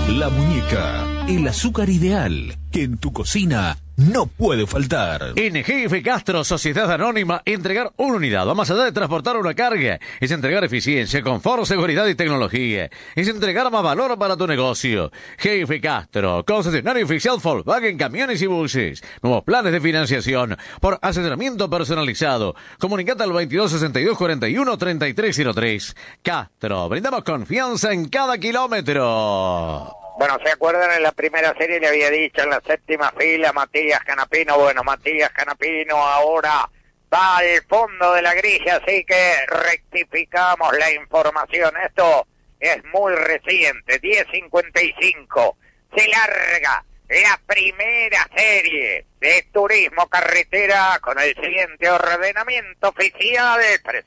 La Muñeca, el azúcar ideal que en tu cocina no puede faltar. En GF Castro, Sociedad Anónima, entregar una unidad va más allá de transportar una carga. Es entregar eficiencia, confort, seguridad y tecnología. Es entregar más valor para tu negocio. GF Castro, concesionario oficial Volkswagen, camiones y buses. Nuevos planes de financiación por asesoramiento personalizado. Comunicate al 22 62 41 33 03. Castro, brindamos confianza en cada kilómetro. Bueno, ¿se acuerdan? En la primera serie le había dicho en la séptima fila Matías Canapino. Bueno, Matías Canapino ahora va al fondo de la grilla, así que rectificamos la información. Esto es muy reciente, 10:55. Se larga la primera serie de Turismo Carretera con el siguiente ordenamiento oficial.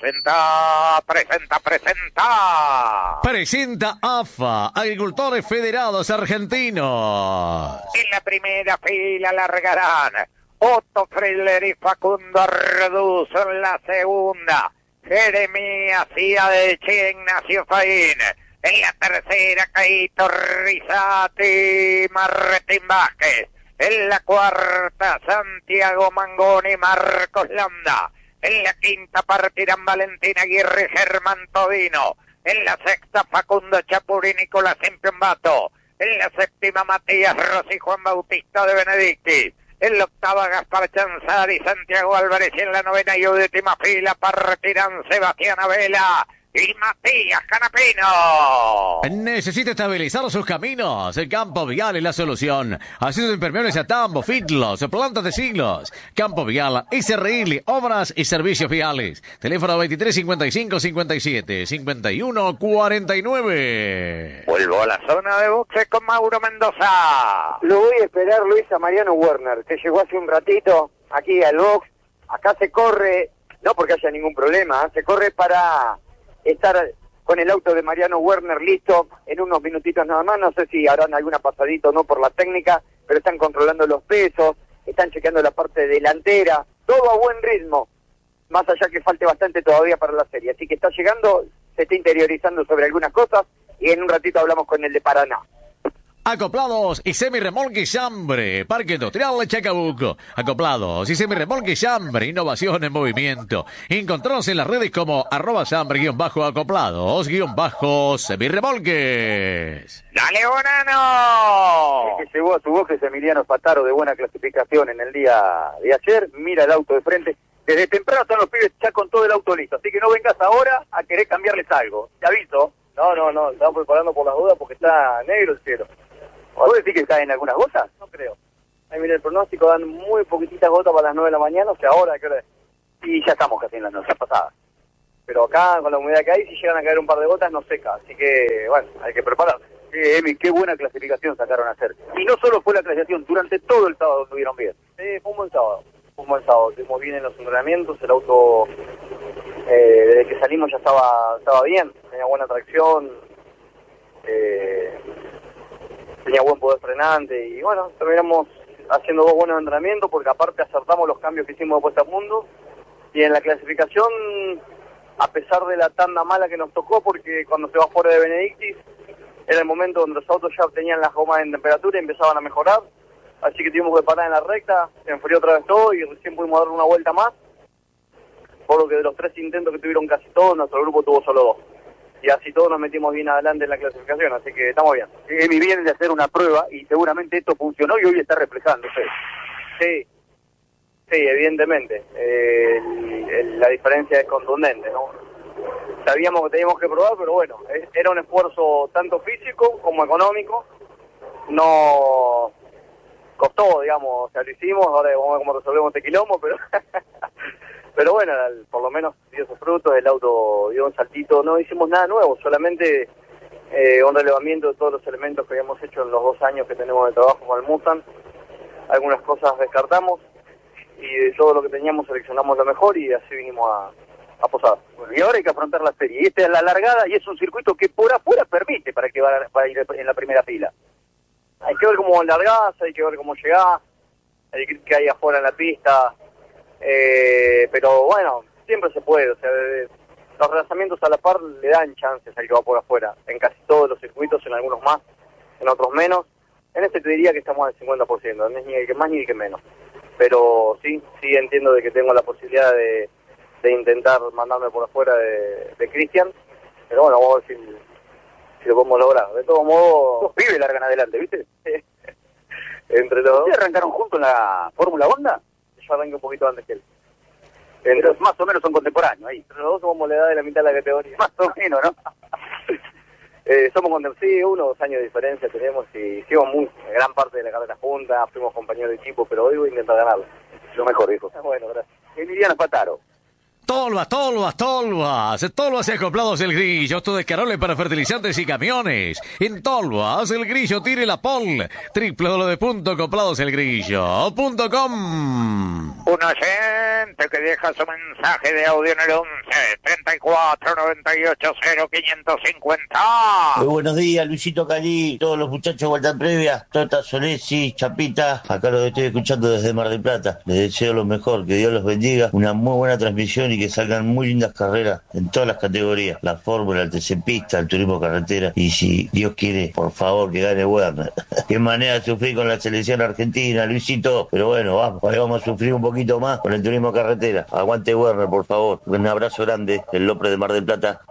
Presenta AFA, Agricultores Federados Argentinos. En la primera fila largarán Otto Freller y Facundo Arduzo. En la segunda, Jeremías Che, Ignacio Faín. En la tercera, Caíto Rizati, Martín Vázquez. En la cuarta, Santiago Mangoni, Marcos Landa. En la quinta partirán Valentín Aguirre, Germán Todino. En la sexta, Facundo Chapuri, Nicolás Impiombato. En la séptima, Matías Rossi, Juan Bautista de Benedictis. En la octava, Gaspar Chanzari, Santiago Álvarez. Y en la novena y última fila partirán Sebastián Abela y Matías Canapino. Necesita estabilizar sus caminos. El Campo Vial es la solución. Accesos impermeables a tambo, fitlos, plantas de siglos. Campo Vial, SRL, obras y servicios viales. Teléfono 23 55 57 51 49. Vuelvo a la zona de boxe con Mauro Mendoza. Lo voy a esperar, Luis, a Mariano Werner, que llegó hace un ratito aquí al box. Acá se corre, no porque haya ningún problema, se corre para estar con el auto de Mariano Werner listo en unos minutitos nada más. No sé si harán alguna pasadita o no por la técnica, pero están controlando los pesos, están chequeando la parte delantera, todo a buen ritmo, más allá que falte bastante todavía para la serie. Así que está llegando, se está interiorizando sobre algunas cosas y en un ratito hablamos con el de Paraná. Acoplados y semirremolque Chambre, Parque Industrial Chacabuco. Acoplados y semirremolque Chambre, innovación en movimiento. Encontranos en las redes como @chambre_acoplados_semirremolques. ¡Dale, Bonano! El que llegó a su box es Emiliano Pataro, de buena clasificación en el día de ayer. Mira el auto de frente. Desde temprano están los pibes ya con todo el auto listo. Así que no vengas ahora a querer cambiarles algo. ¿Te aviso? No, estamos preparando por las dudas porque está negro el cielo. ¿Vos decís que caen algunas gotas? No creo. Ahí mira el pronóstico, dan muy poquititas gotas para las 9 de la mañana, o sea, ahora, ¿qué hora es? Y ya estamos casi en la noche pasada. Pero acá, con la humedad que hay, si llegan a caer un par de gotas, no seca. Así que, bueno, hay que prepararse. Emi, qué buena clasificación sacaron a hacer. Y no solo fue la clasificación, durante todo el sábado estuvieron bien. Fue un buen sábado. Estuvimos bien en los entrenamientos, el auto, desde que salimos ya estaba bien, tenía buena tracción, tenía buen poder frenante y bueno, terminamos haciendo 2 buenos entrenamientos porque aparte acertamos los cambios que hicimos de puesta a mundo y en la clasificación, a pesar de la tanda mala que nos tocó, porque cuando se va fuera de Benedictis era el momento donde los autos ya tenían las gomas en temperatura y empezaban a mejorar, así que tuvimos que parar en la recta, se enfrió otra vez todo y recién pudimos dar una vuelta más, por lo que de los 3 intentos que tuvieron casi todos, nuestro grupo tuvo solo 2. Y así todos nos metimos bien adelante en la clasificación, así que estamos bien. Emi viene de hacer una prueba y seguramente esto funcionó y hoy está reflejándose. Sí, evidentemente. La diferencia es contundente, ¿no? Sabíamos que teníamos que probar, pero bueno, era un esfuerzo tanto físico como económico. No costó, digamos, o sea, lo hicimos, ahora vamos a ver cómo resolvemos este quilombo, pero... Pero bueno, por lo menos dio sus frutos, el auto dio un saltito, no hicimos nada nuevo, solamente un relevamiento de todos los elementos que habíamos hecho en los 2 años que tenemos de trabajo con el Mustang. Algunas cosas descartamos y de todo lo que teníamos seleccionamos lo mejor y así vinimos a Posada. Bueno, y ahora hay que afrontar la serie. Y esta es la largada y es un circuito que por afuera permite para ir en la primera fila. Hay que ver cómo largás, hay que ver cómo llegás, hay que ver qué hay afuera en la pista. Pero bueno, siempre se puede, o sea, los relanzamientos a la par le dan chances al que va por afuera, en casi todos los circuitos, en algunos más, en otros menos. En este te diría que estamos al 50%, no es ni el que más ni el que menos. Pero sí entiendo de que tengo la posibilidad de intentar mandarme por afuera de Cristian. Pero bueno, vamos a ver si lo podemos lograr. De todos modos, los pibes largan adelante, ¿viste? Entre los dos. ¿Ustedes arrancaron juntos en la Fórmula Honda? Yo arranqué un poquito antes que él. Pero más o menos son contemporáneos ahí. Entre los dos somos la edad de la mitad de la categoría. Más o menos, ¿no? Somos sí, 1 o 2 años de diferencia tenemos y hicimos gran parte de la carrera juntas, fuimos compañeros de equipo, pero hoy voy a intentar ganarlo. Lo mejor, hijo. Bueno, gracias. Emiliano Spataro. Tolvas y acoplados El Grillo, esto de Carole para fertilizantes y camiones. En Tolvas El Grillo tiene la pol. www.acopladoselgrillo.com. Un oyente que deja su mensaje de audio en el 11 34 98 0550. Muy buenos días, Luisito Calí, todos los muchachos de Vuelta Previa, Tota Solesi, Chapita, acá los estoy escuchando desde Mar del Plata. Les deseo lo mejor, que Dios los bendiga, una muy buena transmisión y que salgan muy lindas carreras en todas las categorías, la Fórmula, el TC Pista, el Turismo Carretera, y si Dios quiere, por favor, que gane Werner. Qué manera de sufrir con la selección argentina, Luisito, pero bueno, vamos a sufrir un poquito más con el Turismo Carretera. Aguante Werner, por favor. Un abrazo grande, el López de Mar del Plata.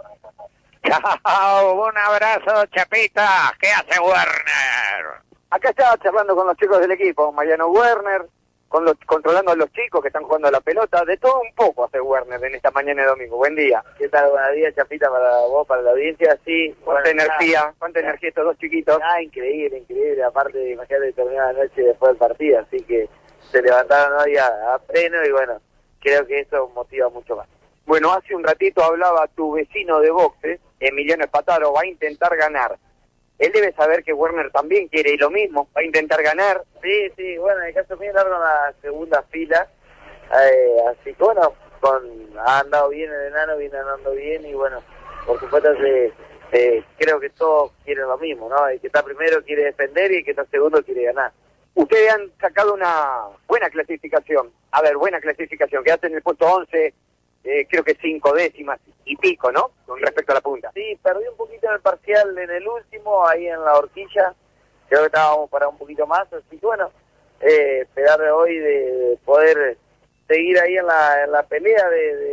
Chao, un abrazo, Chapita. ¿Qué hace Werner? Acá estaba charlando con los chicos del equipo, Mariano Werner, controlando a los chicos que están jugando a la pelota, de todo un poco hace Werner en esta mañana de domingo. Buen día. ¿Qué tal? Buenos días, Chapita, para vos, para la audiencia. Sí, ¿Cuánta energía estos dos chiquitos? Increíble. Aparte, imagínate, terminaba la noche después del partido, así que se levantaron hoy a pleno y bueno, creo que eso motiva mucho más. Bueno, hace un ratito hablaba tu vecino de boxes, Emiliano Spataro, va a intentar ganar. Él debe saber que Werner también quiere lo mismo, va a intentar ganar. Sí, bueno, en el caso mío largo en la segunda fila, así que bueno, ha andado bien el enano, viene andando bien y bueno, por supuesto creo que todos quieren lo mismo, ¿no? El que está primero quiere defender y el que está segundo quiere ganar. Ustedes han sacado una buena clasificación, quedaste en el puesto 11, creo que 5 décimas y pico, ¿no? Con respecto a la punta. Sí, perdí un poquito en el parcial en el último, ahí en la horquilla, creo que estábamos para un poquito más, así que bueno, esperar hoy de poder seguir ahí en la pelea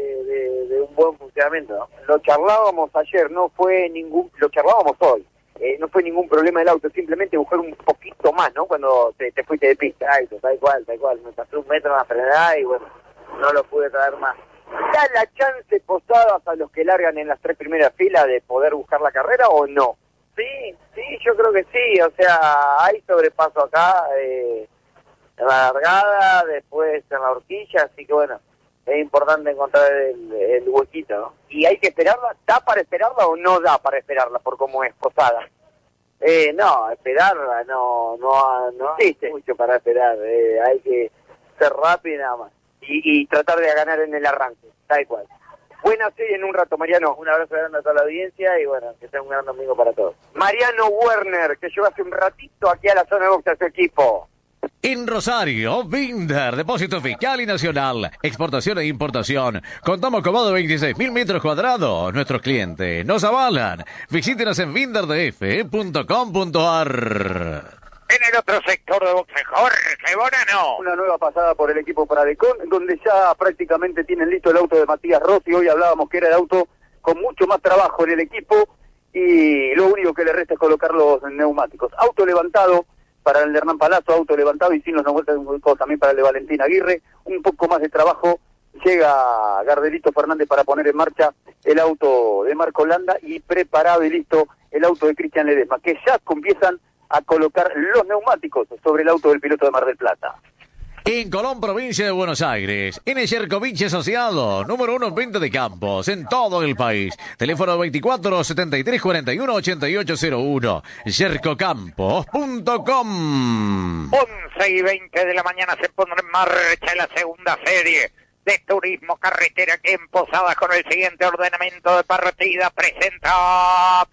de un buen funcionamiento, ¿no? Lo charlábamos ayer, lo charlábamos hoy. No fue ningún problema del auto, simplemente buscar un poquito más, ¿no? Cuando te fuiste de pista. Exacto, tal cual. Me pasó 1 metro en la frenada y bueno, no lo pude traer más. ¿Da la chance Posadas a los que largan en las 3 primeras filas de poder buscar la carrera o no? Sí, yo creo que sí, o sea, hay sobrepaso acá, en la largada, después en la horquilla, así que bueno, es importante encontrar el huequito, ¿no? ¿Y hay que esperarla? ¿Da para esperarla o no da para esperarla por cómo es Posadas? No, esperarla no existe mucho para esperar, hay que ser rápido y nada más. Y tratar de ganar en el arranque, tal cual. Buena serie en un rato, Mariano. Un abrazo grande a toda la audiencia y bueno, que sea un gran domingo para todos. Mariano Werner, que llegó hace un ratito aquí a la zona de boxe a su equipo. En Rosario, Binder, depósito fiscal y nacional, exportación e importación. Contamos con más de 26.000 metros cuadrados. Nuestros clientes nos avalan. Visítenos en binderdf.com.ar. En el otro sector de boxe, Jorge Bonano. Una nueva pasada por el equipo Pradecon, donde ya prácticamente tienen listo el auto de Matías Rossi. Hoy hablábamos que era el auto con mucho más trabajo en el equipo y lo único que le resta es colocar los neumáticos. Auto levantado para el de Hernán Palazzo, auto levantado y sin los neumáticos también para el de Valentín Aguirre. Un poco más de trabajo, llega Gardelito Fernández para poner en marcha el auto de Marco Landa y preparado y listo el auto de Cristian Ledesma, que ya comienzan a colocar los neumáticos sobre el auto del piloto de Mar del Plata. En Colón, provincia de Buenos Aires, en el Yerkovich Asociado, número 1 en venta de campos en todo el país. Teléfono 24 73 41 8801. Yerkocampos.com. 11:20 de la mañana se pondrá en marcha la segunda serie de Turismo Carretera que en Posadas con el siguiente ordenamiento de partida presenta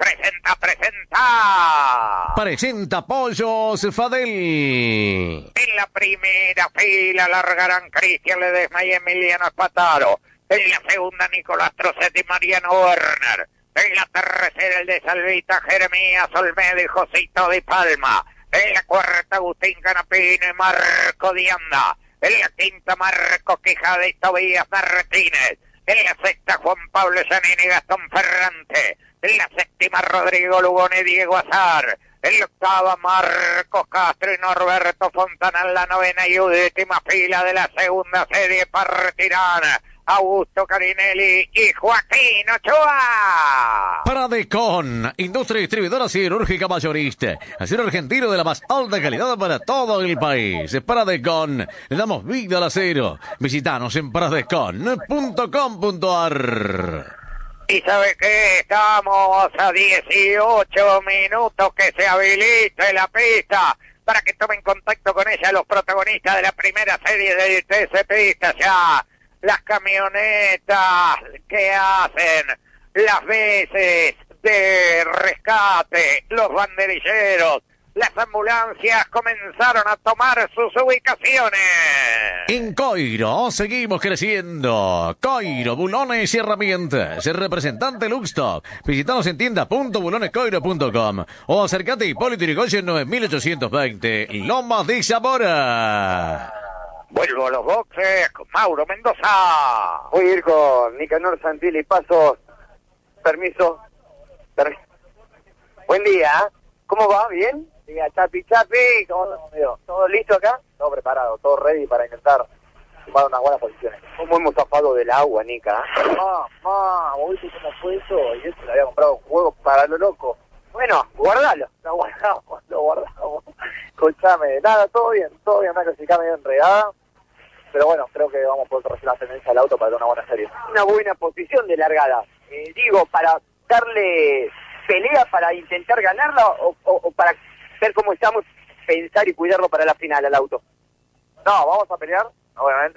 Pollos Fadel. En la primera fila largarán Cristian Ledesma y Emiliano Spataro. En la segunda Nicolás Trocet y Mariano Werner. En la tercera el de Salvita, Jeremías Olmedo y Josito Di Palma. En la cuarta Agustín Canapino y Marco Dianda. En la quinta Marcos Quijada y Tobías Martínez. En la sexta Juan Pablo Giannini y Gastón Ferrante. En la séptima Rodrigo Lugón y Diego Azar. En la octava Marcos Castro y Norberto Fontana. En la novena y última fila de la segunda serie partirán Augusto Carinelli y Joaquín Ochoa. Pradecon, industria distribuidora cirúrgica mayorista. Acero argentino de la más alta calidad para todo el país. Pradecon, le damos vida al acero. Visítanos en pradecon.com.ar. ¿Y sabe qué? Estamos a 18 minutos que se habilite la pista para que tomen contacto con ella los protagonistas de la primera serie del TC Pista. Ya las camionetas que hacen las veces de rescate, los banderilleros, las ambulancias comenzaron a tomar sus ubicaciones. En Coiro seguimos creciendo. Coiro, bulones y herramientas. El representante Luxstock. Visítanos en tienda.bulonescoiro.com o acércate a Hipólito Yrigoyen 9820, Lomas de Zamora. Vuelvo a los boxes con Mauro Mendoza. Voy a ir con Nicanor Santilli Pasos. Permiso. Buen día. ¿Cómo va? ¿Bien? Sí, Chapi, ¿todo listo acá? Todo preparado, todo ready para intentar tomar unas buenas posiciones. ¿Cómo hemos zafado del agua, Nica? ¿Vos viste cómo fue eso? Y eso le había comprado un juego para lo loco. Bueno, guardalo. Lo guardamos. Escuchame, nada, todo bien, una cosita medio enredada. Pero bueno, creo que vamos a poder corregir la tendencia al auto para dar una buena serie. Una buena posición de largada. Digo, para darle pelea, para intentar ganarla o para ver cómo estamos, pensar y cuidarlo para la final al auto. No, vamos a pelear, obviamente.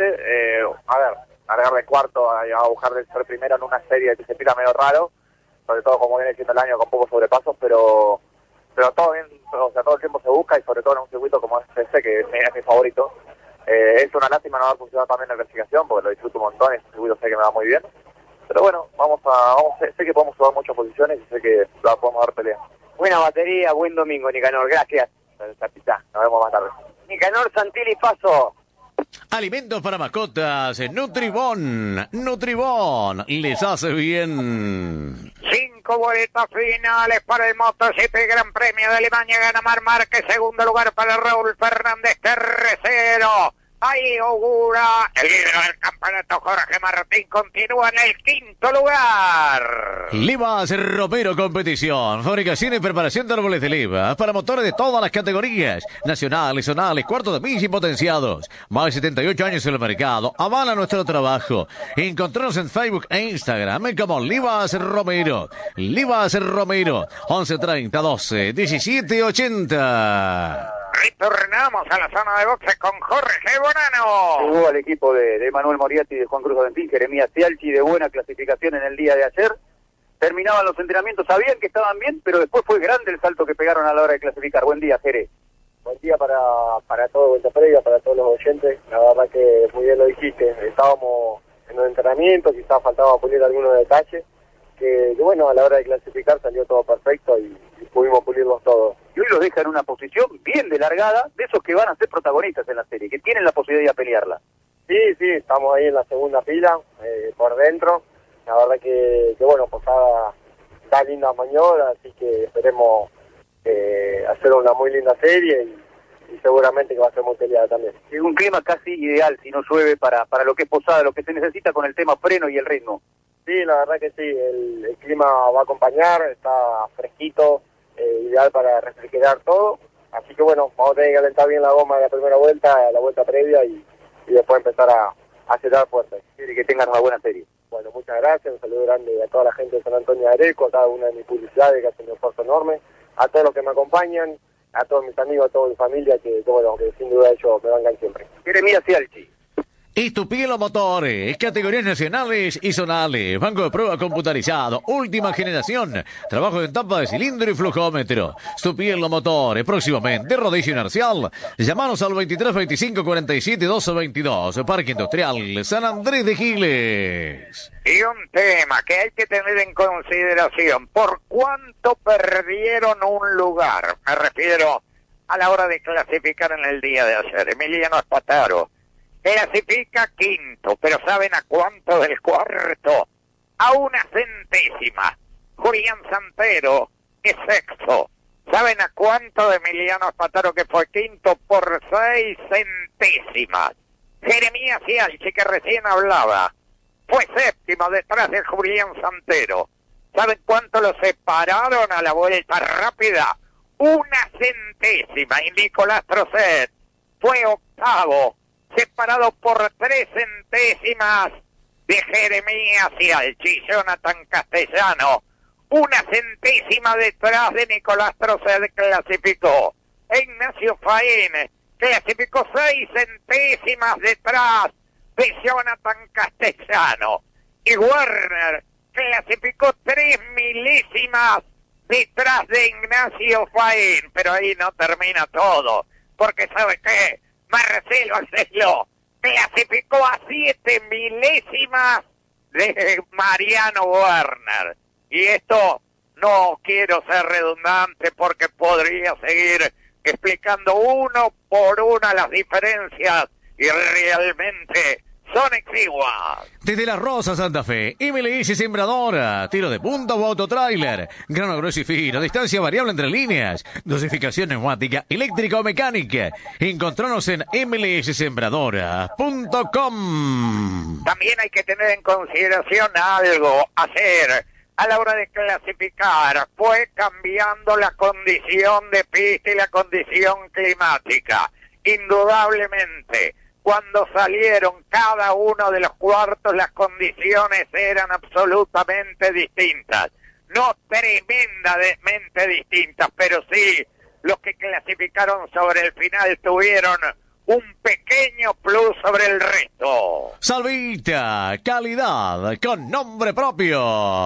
Largar de cuarto a buscar de ser primero en una serie que se pita medio raro, sobre todo como viene siendo el año con pocos sobrepasos, pero todo bien, o sea, todo el tiempo se busca y sobre todo en un circuito como este, que es mi favorito. Es una lástima no haber funcionado también en la clasificación, porque lo disfruto un montón y este circuito sé que me va muy bien. Pero bueno, sé que podemos jugar muchas posiciones y sé que la podemos dar pelea. Buena batería, buen domingo, Nicanor, gracias. Nos vemos más tarde. Nicanor Santilli Paso. Alimentos para mascotas, Nutribón. Nutribón les hace bien. 5 boletas finales para el MotoGP Gran Premio de Alemania. Gana Marc Márquez, segundo lugar para Raúl Fernández, tercero. Ahí augura el líder del campeonato Jorge Martín, continúa en el quinto lugar. Livas Romero Competición, fabricación y preparación de árboles de leva para motores de todas las categorías, nacionales, zonales, cuartos de milla y potenciados. Más de 78 años en el mercado, avala nuestro trabajo. Encontrarnos en Facebook e Instagram como Livas Romero. Livas Romero, 1130 12 17 80. Retornamos a la zona de boxes con Jorge Bonano. Jugó al equipo de Manuel Moriarty y de Juan Cruz Valentín, Jeremías Cialchi, de buena clasificación en el día de ayer. Terminaban los entrenamientos, sabían que estaban bien, pero después fue grande el salto que pegaron a la hora de clasificar. Buen día, Jere. Buen día para todo Vuelta Previa, para todos los oyentes. La verdad que muy bien lo dijiste. Estábamos en los entrenamientos, quizás faltaba pulir algunos detalles. Que bueno, a la hora de clasificar salió todo perfecto y pudimos pulirlos todos. Y hoy los deja en una posición bien de largada, de esos que van a ser protagonistas en la serie, que tienen la posibilidad de pelearla. Sí, estamos ahí en la segunda fila, por dentro. La verdad que bueno, pues está linda maniobra, así que esperemos hacer una muy linda serie y seguramente que va a ser muy peleada también. Es un clima casi ideal si no llueve para lo que es Posada, lo que se necesita con el tema freno y el ritmo. Sí, la verdad que sí, el clima va a acompañar, está fresquito, ideal para refrigerar todo, así que bueno, vamos a tener que calentar bien la goma de la primera vuelta, la vuelta previa y después empezar a acelerar fuerte. Quiere que tengan una buena serie. Bueno, muchas gracias, un saludo grande a toda la gente de San Antonio de Areco, a cada una de mis publicidades que hacen un esfuerzo enorme, a todos los que me acompañan, a todos mis amigos, a toda mi familia, que bueno, que sin duda ellos me bancan siempre. Jeremías Cialchi. Estupielo Motores, categorías nacionales y zonales, banco de prueba computarizado, última generación, trabajo en tapa de cilindro y flujómetro. Estupielo Motores, próximamente, rodillo inercial. Llamanos al 23 25 47 12 22, Parque Industrial San Andrés de Giles. Y un tema que hay que tener en consideración, ¿por cuánto perdieron un lugar? Me refiero a la hora de clasificar en el día de ayer. Emiliano Espataro clasifica quinto, pero ¿saben a cuánto del cuarto? A una centésima. Julián Santero es sexto. ¿Saben a cuánto de Emiliano Espataro, que fue quinto? Por 6 centésimas. Jeremías Cialchi, que recién hablaba, fue séptimo detrás de Julián Santero. ¿Saben cuánto lo separaron a la vuelta rápida? Una centésima. Y Nicolás Trocet fue octavo, separado por 3 centésimas de Jeremías Cialchi. Jonathan Castellano, una centésima detrás de Nicolás Trocet, clasificó. Ignacio Faín clasificó 6 centésimas detrás de Jonathan Castellano. Y Werner clasificó 3 milésimas detrás de Ignacio Faín. Pero ahí no termina todo, porque ¿sabe qué? Marcelo Acelo clasificó a 7 milésimas de Mariano Werner. Y esto no quiero ser redundante porque podría seguir explicando uno por una las diferencias y realmente son exiguas. Desde La Rosa, Santa Fe, MLS Sembradora, tiro de punta o autotrailer, grano grueso y fino, distancia variable entre líneas, dosificación neumática, eléctrica o mecánica. Encontranos en mlssembradora.com. También hay que tener en consideración algo. Ayer, a la hora de clasificar, fue cambiando la condición de pista y la condición climática. Indudablemente, cuando salieron cada uno de los cuartos, las condiciones eran absolutamente distintas. No tremendamente distintas, pero sí, los que clasificaron sobre el final tuvieron un pequeño plus sobre el resto. Salvita, calidad con nombre propio.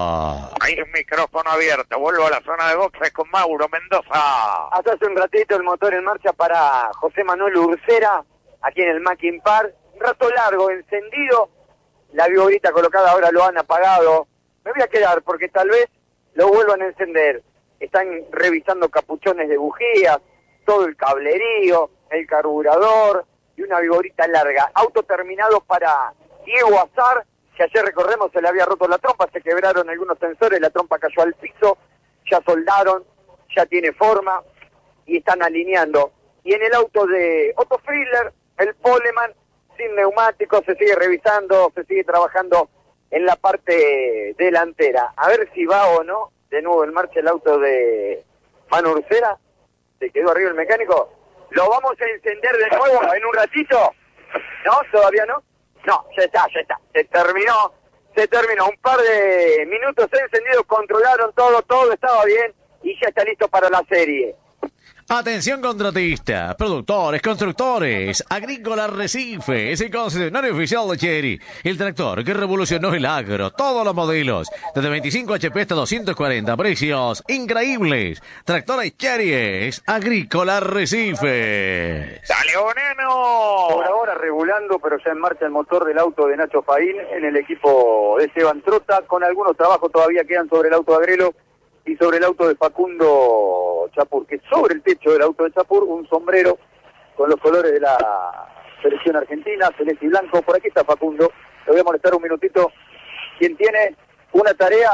Hay un micrófono abierto. Vuelvo a la zona de boxes con Mauro Mendoza. Hasta hace un ratito el motor en marcha para José Manuel Ursera, aquí en el Mackin Park. Un rato largo, encendido. La viborita colocada ahora lo han apagado. Me voy a quedar porque tal vez lo vuelvan a encender. Están revisando capuchones de bujías, todo el cablerío, el carburador y una viborita larga. Auto terminado para Diego Azar, que ayer recordemos se le había roto la trompa, se quebraron algunos sensores, la trompa cayó al piso, ya soldaron, ya tiene forma y están alineando. Y en el auto de Otto Friedler, el Poleman, sin neumáticos, se sigue revisando, se sigue trabajando en la parte delantera. A ver si va o no de nuevo en marcha el auto de Manu Ursera. ¿Se quedó arriba el mecánico? ¿Lo vamos a encender de nuevo en un ratito? ¿No? ¿Todavía no? No, ya está. Se terminó. Un par de minutos encendidos, controlaron todo estaba bien y ya está listo para la serie. Atención contratistas, productores, constructores, Agrícola Recife, es el concesionario oficial de Chery, el tractor que revolucionó el agro, todos los modelos, desde 25 HP hasta 240, precios increíbles. Tractores Chery es Agrícola Recife. ¡Dale, Boneno! Por ahora regulando, pero ya en marcha el motor del auto de Nacho Faín en el equipo de Esteban Trota, con algunos trabajos todavía quedan sobre el auto de Agrelo y sobre el auto de Facundo Chapur, que sobre el techo del auto de Chapur un sombrero con los colores de la selección argentina, celeste y blanco. Por aquí está Facundo, le voy a molestar un minutito, quien tiene una tarea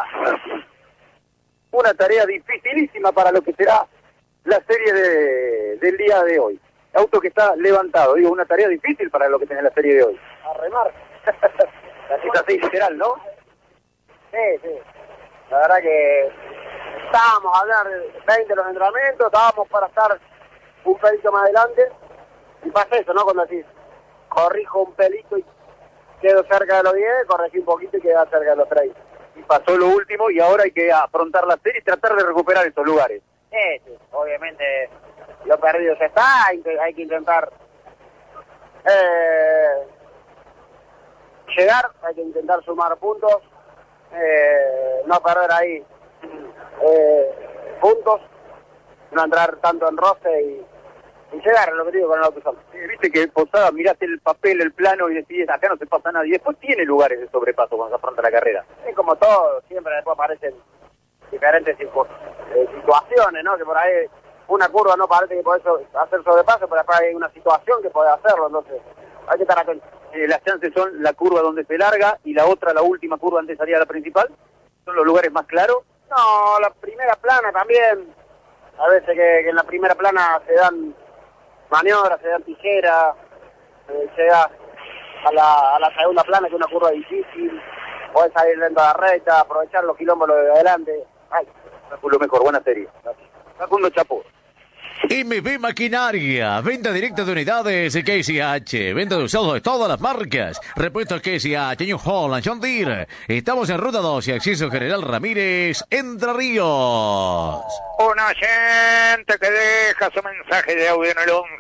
dificilísima para lo que será la serie del día de hoy. Auto que está levantado, digo, una tarea difícil para lo que tiene la serie de hoy. A remar. Es así literal, ¿no? Sí. La verdad que estábamos a hablar de 20 de los entrenamientos, estábamos para estar un pelito más adelante. Y pasa eso, ¿no? Cuando decís, corrijo un pelito y quedo cerca de los 10, corregí un poquito y quedo cerca de los 30. Y pasó lo último y ahora hay que afrontar la serie y tratar de recuperar estos lugares. Sí, obviamente lo perdido ya está, hay que intentar llegar, hay que intentar sumar puntos, no perder ahí puntos, no entrar tanto en roce y llegar al objetivo con el auto solo. Viste que Posada, miraste el papel, el plano y decís, acá no se pasa nada. Y después tiene lugares de sobrepaso cuando se afronta la carrera. Es como todo, siempre después aparecen diferentes situaciones, ¿no? Que por ahí una curva no parece que podés hacer sobrepaso, pero después hay una situación que podés hacerlo, entonces hay que estar atento. Las chances son la curva donde se larga y la otra, la última curva antes de salir a la principal. ¿Son los lugares más claros? No, la primera plana también. A veces que en la primera plana se dan maniobras, se dan tijeras, llega a la segunda plana, que es una curva difícil, podés salir dentro de la recta, aprovechar los quilombos de adelante. Ay, Lo mejor, buena serie. Facundo Chapo. MB Maquinaria, venta directa de unidades KCH, venta de usados de todas las marcas, repuestos KCH, New Holland, John Deere. Estamos en Ruta 2 y Acceso General Ramírez, Entre Ríos. Un oyente que deja su mensaje de audio en el 11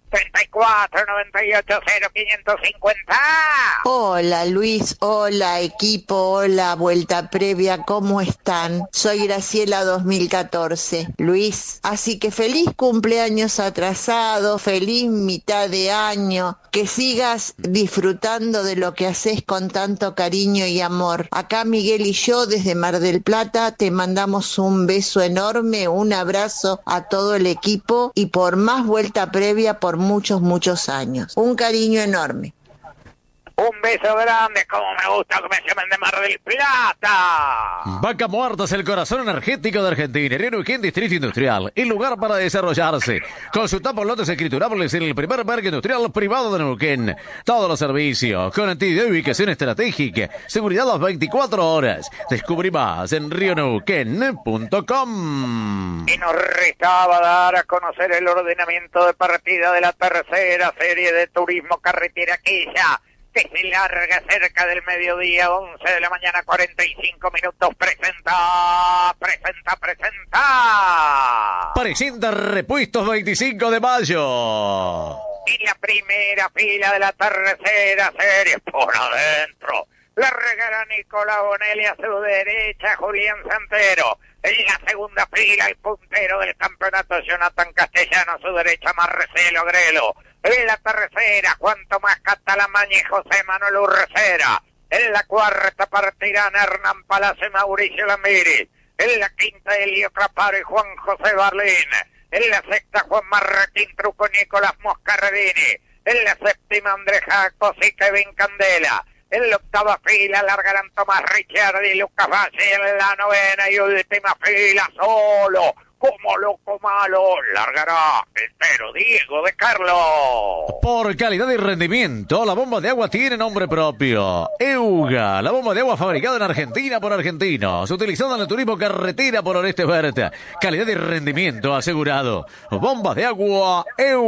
34 98 0550. Hola Luis, hola equipo, hola Vuelta Previa, ¿cómo están? Soy Graciela 2014. Luis, así que feliz cumpleaños atrasado, feliz mitad de año, que sigas disfrutando de lo que haces con tanto cariño y amor. Acá Miguel y yo desde Mar del Plata te mandamos un beso enorme, un abrazo a todo el equipo y por más Vuelta Previa por muchos años. Un cariño enorme. Un beso grande, como me gusta que me llamen de Mar del Plata. Vaca Muerta es el corazón energético de Argentina. Río Neuquén, Distrito Industrial, el lugar para desarrollarse. Consulta por lotes escriturables en el primer parque industrial privado de Neuquén. Todos los servicios, conectividad y ubicación estratégica, seguridad las 24 horas. Descubrí más en rioneuquén.com. Y nos restaba dar a conocer el ordenamiento de partida de la tercera serie de turismo carretera aquella que se larga cerca del mediodía, 11 de la mañana, 45 minutos. Presenta. Presenta Repuestos 25 de mayo. Y la primera fila de la tercera serie por adentro. Largará Nicolás Bonelli a su derecha, Julián Santero. En la segunda fila, el puntero del campeonato, Jonathan Castellano, a su derecha, Marcelo Grelo. En la tercera, Juan Tomás Catalamaña y José Manuel Urrecera. En la cuarta partirán Hernán Palacio y Mauricio Lamiri. En la quinta, Elio Craparo y Juan José Barlín. En la sexta, Juan Martín Truco y Nicolás Moscarredini. En la séptima, Andrés Jacos y Kevin Candela. En la octava fila largarán Tomás Ricciardi y Lucas Valle. En la novena y última fila, solo, como loco malo, largará el pero Diego de Carlos. Por calidad y rendimiento, la bomba de agua tiene nombre propio. EUGA, la bomba de agua fabricada en Argentina por argentinos, utilizada en el turismo carretera por Oeste Berta. Calidad y rendimiento asegurado. Bombas de agua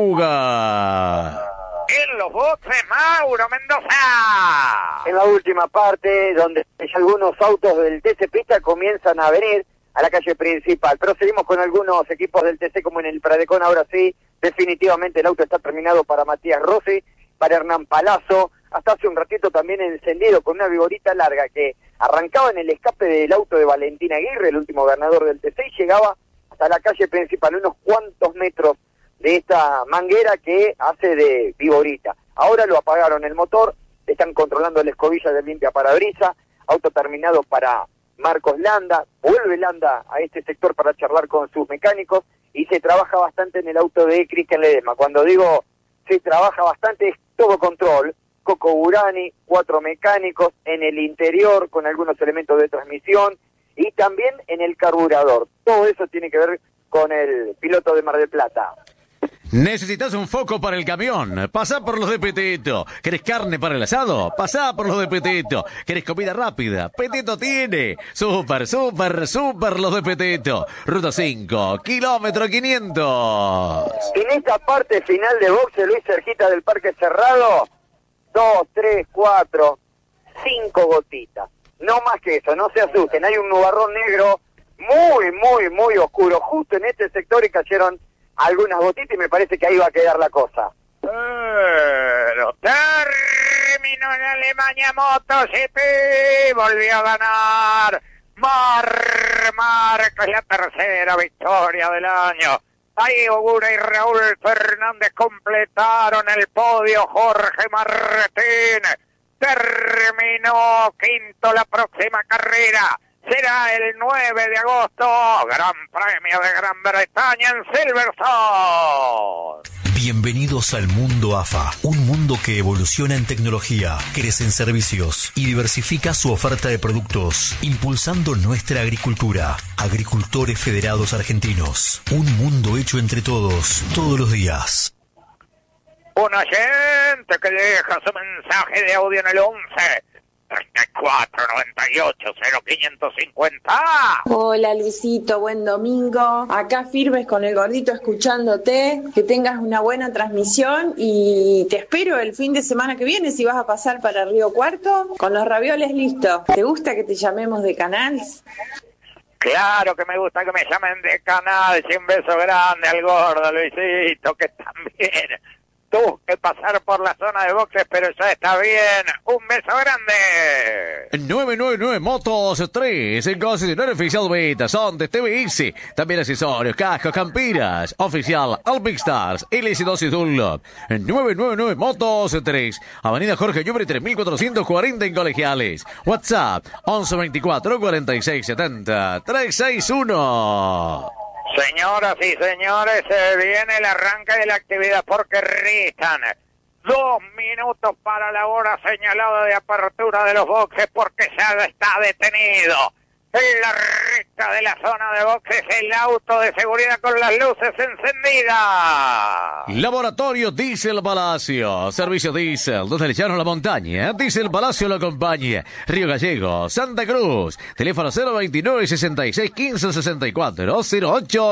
EUGA. En los boxes, Mauro Mendoza. En la última parte, donde algunos autos del TC Pista comienzan a venir a la calle principal. Pero seguimos con algunos equipos del TC, como en el Pradecon. Ahora sí, definitivamente el auto está terminado para Matías Rossi, para Hernán Palazzo. Hasta hace un ratito también encendido con una vigorita larga que arrancaba en el escape del auto de Valentín Aguirre, el último ganador del TC, y llegaba hasta la calle principal, unos cuantos metros de esta manguera que hace de vigorita. Ahora lo apagaron el motor, están controlando la escobilla de limpia parabrisa, auto terminado para Marcos Landa. Vuelve Landa a este sector para charlar con sus mecánicos y se trabaja bastante en el auto de Cristian Ledesma. Cuando digo se trabaja bastante, es todo control. Coco Burani, 4 mecánicos en el interior con algunos elementos de transmisión y también en el carburador. Todo eso tiene que ver con el piloto de Mar del Plata. ¿Necesitas un foco para el camión? Pasá por los de Petito. ¿Querés carne para el asado? Pasá por los de Petito. ¿Querés comida rápida? Petito tiene. Súper los de Petito. Ruta 5, kilómetro 500. En esta parte final de boxe, Luis, cerquita del Parque Cerrado, 2, 3, 4, 5 gotitas. No más que eso, no se asusten. Hay un nubarrón negro muy oscuro justo en este sector y cayeron algunas gotitas y me parece que ahí va a quedar la cosa. Pero terminó terminó en Alemania MotoGP, volvió a ganar Marc, la tercera victoria del año. Ahí Ogura y Raúl Fernández completaron el podio. Jorge Martín terminó quinto. La próxima carrera será el 9 de agosto. Gran Premio de Gran Bretaña en Silverstone. Bienvenidos al mundo AFA, un mundo que evoluciona en tecnología, crece en servicios y diversifica su oferta de productos, impulsando nuestra agricultura. Agricultores Federados Argentinos, un mundo hecho entre todos, todos los días. Un oyente que deja su mensaje de audio en el 11 34 98 0550. Hola Luisito, buen domingo. Acá firmes con el gordito escuchándote. Que tengas una buena transmisión y te espero el fin de semana que viene si vas a pasar para Río Cuarto con los ravioles listos. ¿Te gusta que te llamemos de canales? Claro que me gusta que me llamen de canal. Y un beso grande al gordo Luisito, que también tuvo que pasar por la zona de boxes, pero ya está bien. Un beso grande. 999 Motos 3, el concesionario oficial Beta, son de TVS, también accesorios, cascos, campiras, oficial Alpine Stars, LS2 y Dunlop. 999 Motos 3, Avenida Jorge Llubre 3440 en Colegiales. WhatsApp 1124 46 70 361. Señoras y señores, se viene el arranque de la actividad porque restan 2 minutos para la hora señalada de apertura de los boxes porque ya está detenido en la recta de la zona de boxes el auto de seguridad con las luces encendidas. Laboratorio Diesel Palacio, servicio Diesel, desde el llano a la montaña. Diesel Palacio lo acompaña. Río Gallego, Santa Cruz, teléfono 029 66 15 64 08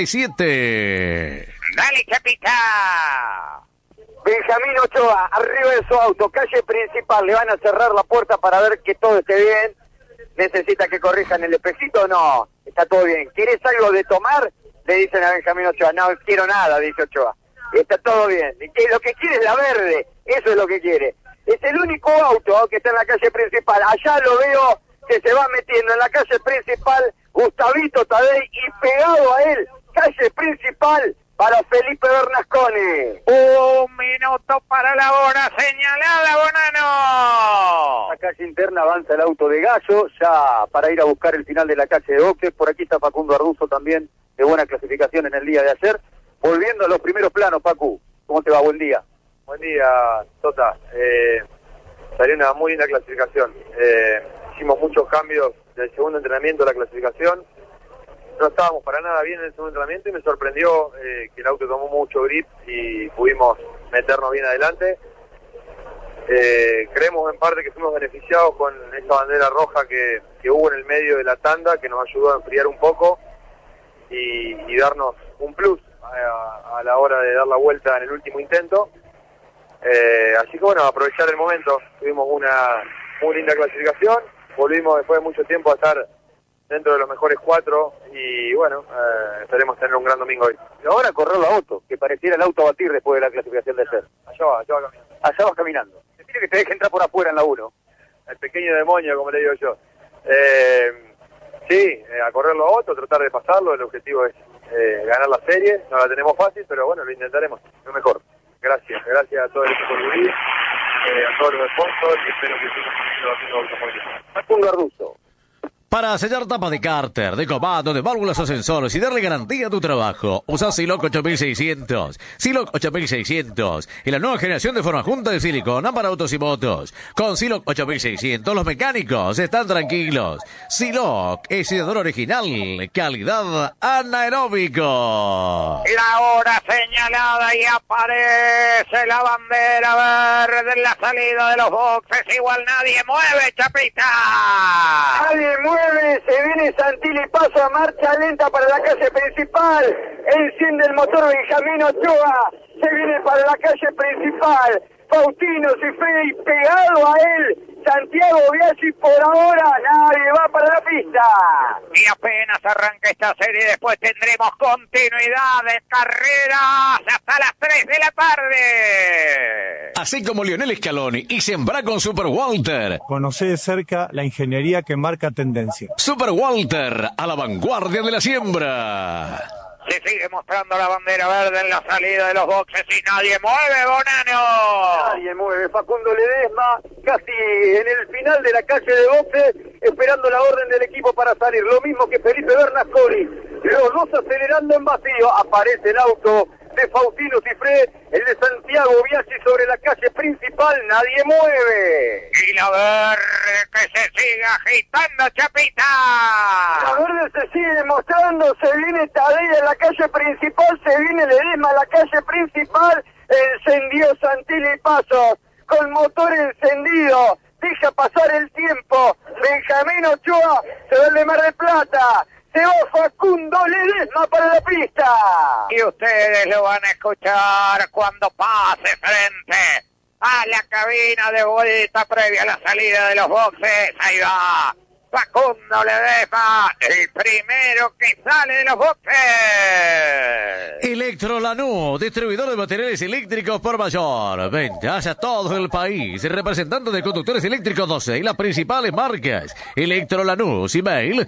87. Dale, Chapita. Benjamín Ochoa, arriba de su auto, calle principal, le van a cerrar la puerta para ver que todo esté bien. ¿Necesita que corrijan el espejito o no? Está todo bien. ¿Quieres algo de tomar? Le dicen a Benjamín Ochoa. No quiero nada, dice Ochoa. Está todo bien. Lo que quiere es la verde. Eso es lo que quiere. Es el único auto que está en la calle principal. Allá lo veo que se va metiendo en la calle principal Gustavito Tadei y pegado a él, calle principal para Felipe Bernasconi. 1 minuto para la hora señalada, Bonano. La calle interna avanza el auto de Gallo, ya para ir a buscar el final de la calle de boxes. Por aquí está Facundo Arduzo también, de buena clasificación en el día de ayer. Volviendo a los primeros planos, Facu, ¿cómo te va? Buen día. Buen día, Tota. Salió una muy linda clasificación. Hicimos muchos cambios del segundo entrenamiento a la clasificación. No estábamos para nada bien en el segundo entrenamiento y me sorprendió que el auto tomó mucho grip y pudimos meternos bien adelante. Creemos en parte que fuimos beneficiados con esa bandera roja que hubo en el medio de la tanda, que nos ayudó a enfriar un poco y darnos un plus a la hora de dar la vuelta en el último intento. Así que bueno, aprovechar el momento. Tuvimos una muy linda clasificación, volvimos después de mucho tiempo a estar dentro de los mejores 4 y bueno, esperemos tener un gran domingo hoy. Y ahora correr la auto, que pareciera el auto a batir después de la clasificación de ayer. Allá va caminando. Allá vas caminando. Te pide que te deje entrar por afuera en la 1. El pequeño demonio, como le digo yo. Sí, a correr la auto, tratar de pasarlo, el objetivo es ganar la serie, no la tenemos fácil, pero bueno, lo intentaremos, lo mejor. Gracias a todo el equipo de Luis, a todos los sponsors y espero que sigamos haciendo automovilismo. Facundo Arduzo. Para sellar tapas de cárter, de comando, de válvulas o sensores y darle garantía a tu trabajo, usa Siloc 8600. Siloc 8600 y la nueva generación de forma junta de silicona para autos y motos. Con Siloc 8600 los mecánicos están tranquilos. Siloc es sellador original, calidad anaeróbico. La hora señalada y aparece la bandera verde en la salida de los boxes. Igual nadie mueve, Chapita. Nadie mueve. Se viene Santilli, pasa, marcha lenta para la calle principal, enciende el motor Benjamín Ochoa, se viene para la calle principal, Faustino Cifredi pegado a él, Santiago Biaggi por ahora, nadie va para la pista. Y apenas arranca esta serie, después tendremos continuidad de carreras hasta las 3 de la tarde. Así como Lionel Scaloni y sembrá con Super Walter. Conocé de cerca la ingeniería que marca tendencia. Super Walter, a la vanguardia de la siembra. Se sigue mostrando la bandera verde en la salida de los boxes y nadie mueve, Bonano. Nadie mueve. Facundo Ledesma casi en el final de la calle de boxes, esperando la orden del equipo para salir. Lo mismo que Felipe Bernasconi. Los dos acelerando en vacío. Aparece el auto de Faustino Cifré, el de Santiago Biaggi sobre la calle principal. Nadie mueve. Y la verde que se sigue agitando, Chapita. La verde se sigue mostrando, se viene Tadei en la calle principal, se viene Ledesma a la calle principal, encendió Santilli Pasos, con motor encendido, deja pasar el tiempo, Benjamín Ochoa, se va el de Mar del Plata, se va Facundo Ledesma para la pista. Y ustedes lo van a escuchar cuando pase frente a la cabina de vuelta previa a la salida de los boxes. Ahí va Facundo Ledesma, el primero que sale de los boxes. Electrolanú, distribuidor de materiales eléctricos por mayor. Ventas a todo el país. Representante de conductores eléctricos 12 y las principales marcas. Electrolanú, email,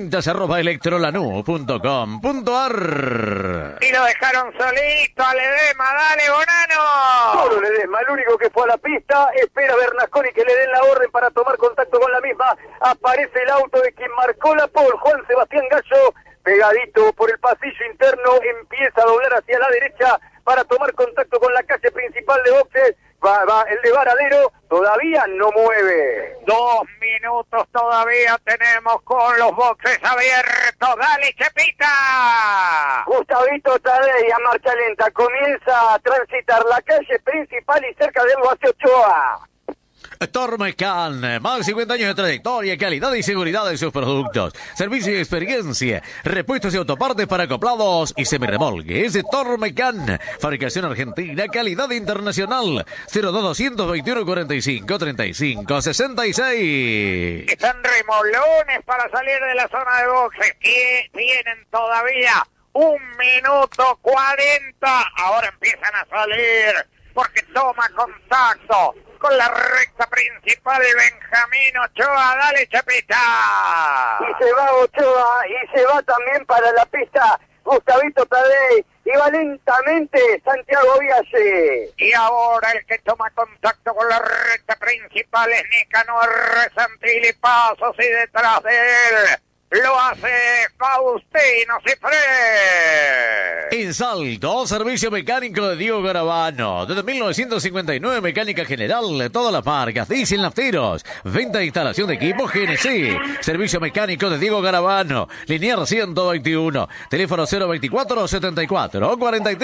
ventas@electrolanú.com.ar. Y lo dejaron solito a Ledesma, dale, Bonano. Solo Ledesma, el único que fue a la pista, espera Bernasconi que le den la orden para tomar contacto con la misma. Aparece el auto de quien marcó la pole, Juan Sebastián Gallo, pegadito por el pasillo interno, empieza a doblar hacia la derecha para tomar contacto con la calle principal de boxes. Va el de Varadero, todavía no mueve. 2 minutos todavía tenemos con los boxes abiertos. Dale, Chepita. Gustavito Tadei a marcha lenta comienza a transitar la calle principal y cerca de él lo hace Ochoa. Tormecan, más de 50 años de trayectoria, calidad y seguridad de sus productos, servicio y experiencia, repuestos y autopartes para acoplados y semirremolques. De Tormecan, fabricación argentina, calidad internacional. 02221 45 35 66. Están remolones para salir de la zona de boxes, que tienen todavía 1 minuto 40. Ahora empiezan a salir porque toma contacto con la recta principal de Benjamín Ochoa. Dale, Chapita. Y se va Ochoa y se va también para la pista Gustavito Tadei y va lentamente Santiago Biaggi. Y ahora el que toma contacto con la recta principal es Nicanor Santilli Pasos y detrás de él lo hace Faustino Cifré. En Salto, servicio mecánico de Diego Garabano. Desde 1959, mecánica general de todas las marcas. Diesel nafteros. Venta e instalación de equipos GNC. Servicio mecánico de Diego Garabano. Linear 121. Teléfono 024 74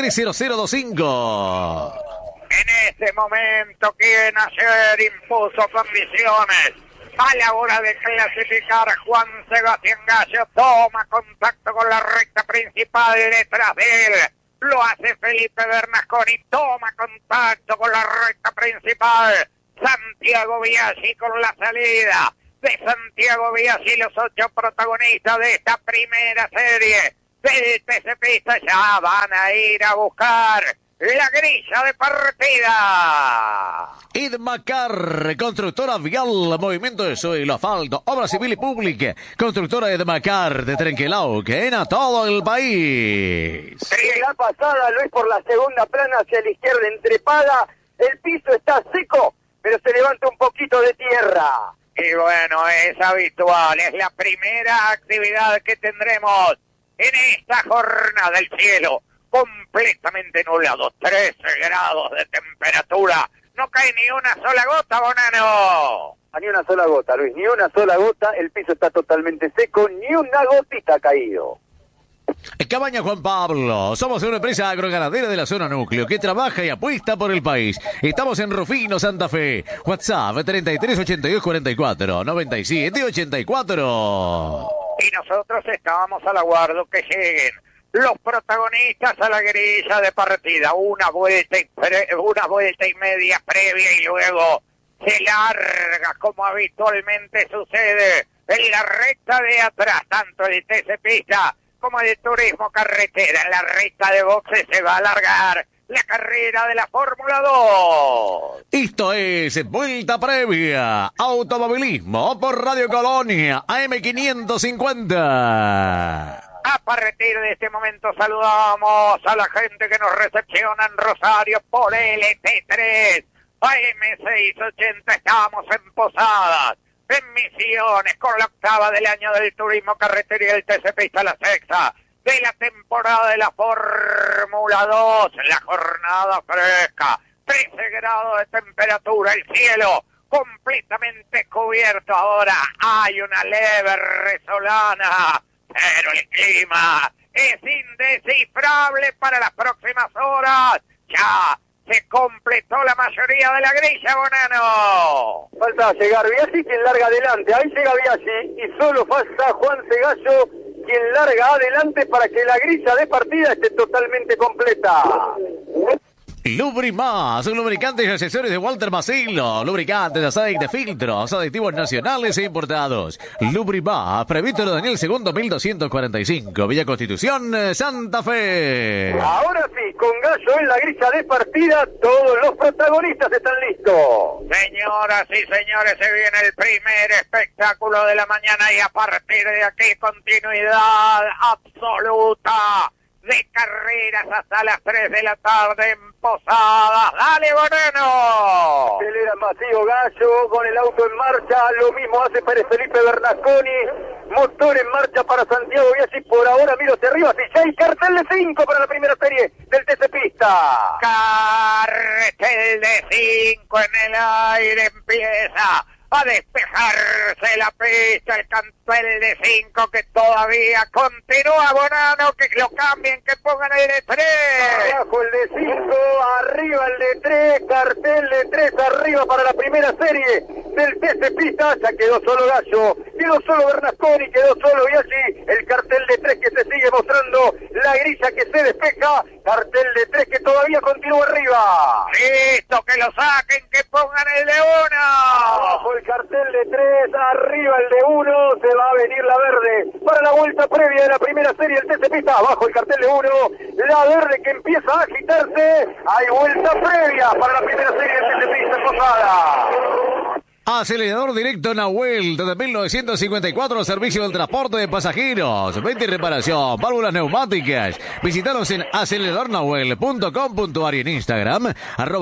430025. En este momento, quien ayer impuso condiciones a la hora de clasificar, Juan Sebastián Gallo toma contacto con la recta principal detrás de él. Lo hace Felipe Bernasconi, toma contacto con la recta principal. Santiago Biaggi con la salida de Santiago Biaggi, los 8 protagonistas de esta primera serie del TC Pista ya van a ir a buscar la grilla de partida. Edmacar, constructora vial, movimiento de suelo, asfalto, obra civil y pública. Constructora Edmacar de Trenquelau, que en a todo el país. La pasada, Luis, por la segunda plana hacia la izquierda, entrepada. El piso está seco, pero se levanta un poquito de tierra. Y bueno, es habitual, es la primera actividad que tendremos en esta jornada. Del cielo completamente nublado, 13 grados de temperatura, no cae ni una sola gota, Bonano. Ni una sola gota, Luis, ni una sola gota, el piso está totalmente seco, ni una gotita ha caído. Cabaña Juan Pablo, somos una empresa agroganadera de la zona núcleo que trabaja y apuesta por el país. Estamos en Rufino, Santa Fe. WhatsApp 33 82 44 97 84. Y nosotros estábamos al aguardo que lleguen los protagonistas a la grilla de partida. Una vuelta y media previa y luego se larga, como habitualmente sucede en la recta de atrás, tanto el TC Pista como el Turismo Carretera. En la recta de boxes se va a alargar la carrera de la Fórmula 2. Esto es Vuelta Previa, automovilismo por Radio Colonia, AM550. A partir de este momento saludamos a la gente que nos recepciona en Rosario por LT3, AM680, estamos en Posadas, en Misiones, con la octava del año del turismo carretera y el TC Pista, la sexta de la temporada de la Fórmula 2, la jornada fresca, 13 grados de temperatura, el cielo completamente cubierto. Ahora hay una leve resolana, pero el clima es indescifrable para las próximas horas. Ya se completó la mayoría de la grilla, Bonano. Falta llegar Biaggi, quien larga adelante. Ahí llega Biaggi y solo falta Juan Cegallo, quien larga adelante para que la grilla de partida esté totalmente completa. Lubrimás, lubricantes y accesorios de Walter Mazzillo, lubricantes, aceite, filtros, aditivos nacionales e importados. Lubrimás, Prevístero Daniel II, 1245, Villa Constitución, Santa Fe. Ahora sí, con Gallo en la grilla de partida, todos los protagonistas están listos. Señoras y señores, se viene el primer espectáculo de la mañana y a partir de aquí continuidad absoluta de carreras hasta las 3 de la tarde en Posadas. ¡Dale, Bonano! Acelera Macío Gallo con el auto en marcha. Lo mismo hace Pérez Felipe Bernasconi. Motor en marcha para Santiago Biaggi. Por ahora miro hacia arriba. Si ya hay cartel de 5 para la primera serie del TC Pista. Cartel de 5 en el aire. Empieza a despejarse la pista, el cartel de 5 que todavía continúa. Bonano, que lo cambien, que pongan el de 3. Abajo el de 5, arriba el de 3, cartel de 3 arriba para la primera serie del TC Pista. Ya quedó solo Gallo, quedó solo Bernasconi, quedó solo Biaggi. El cartel de 3 que se sigue mostrando, la grilla que se despeja, cartel de 3 que todavía continúa arriba. Listo, que lo saquen, que pongan el de 1. Abajo el cartel de 3, arriba el de 1, se va a venir la verde para la vuelta previa de la primera serie del TC Pista. Abajo el cartel de 1, la verde que empieza a agitarse. Hay vuelta previa para la primera serie del TC Pista en Posada. Acelerador directo Nahuel, desde 1954, servicio del transporte de pasajeros, venta y reparación, válvulas neumáticas. Visítanos en aceleradornahuel.com.ar y en Instagram,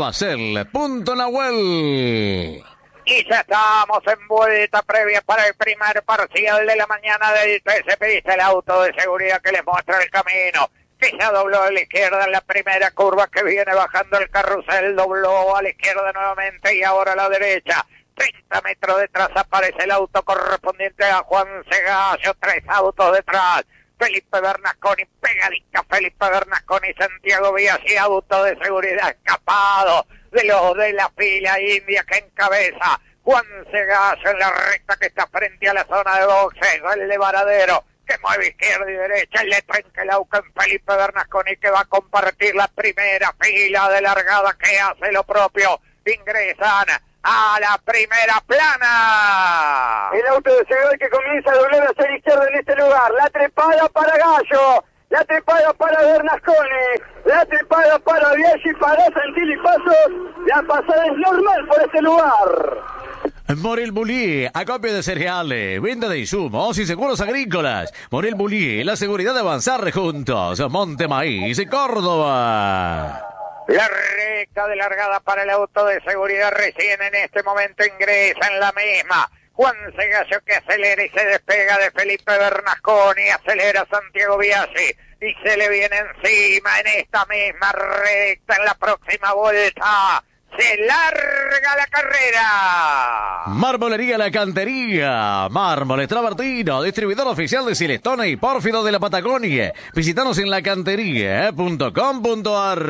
@cel.nahuel. Y ya estamos en vuelta previa para el primer parcial de la mañana del TC Pista, el auto de seguridad que les muestra el camino, que ya dobló a la izquierda en la primera curva, que viene bajando el carrusel, dobló a la izquierda nuevamente y ahora a la derecha. 30 metros detrás aparece el auto correspondiente a Juan Cegallo, 3 autos detrás. Felipe Bernasconi, pegadita Felipe Bernasconi, Santiago Biaggi, auto de seguridad escapado de los de la fila india que encabeza Juan Cegallo en la recta que está frente a la zona de boxes, el de Varadero que mueve izquierda y derecha, el de Trenquelauco en Felipe Bernasconi que va a compartir la primera fila de largada, que hace lo propio, ingresan a la primera plana. El auto de seguridad que comienza a doblar hacia la izquierda en este lugar. La trepada para Gallo, la trepada para Bernasconi, la trepada para Biaggi, para Santilli Pasos. La pasada es normal por este lugar. Morel Bullier, acopio de cereales, venta de insumos y seguros agrícolas. Morel Bullier, la seguridad de avanzar juntos. Monte Maíz, Córdoba. La recta de largada para el auto de seguridad recién en este momento ingresa en la misma. Juan Cegallo que acelera y se despega de Felipe Bernasconi, acelera Santiago Biaggi y se le viene encima en esta misma recta en la próxima vuelta. Se larga la carrera. Marmolería La Cantería, mármoles Travertino, distribuidor oficial de Silestone y Pórfido de la Patagonia. Visítanos en lacantería.com.ar.